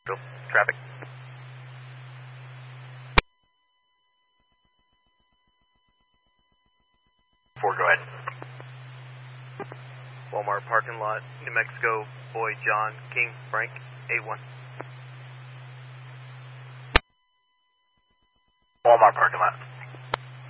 Go. Traffic. 4, go ahead. Walmart parking lot, New Mexico, Boy, John, King, Frank, 8-1. Walmart parking lot.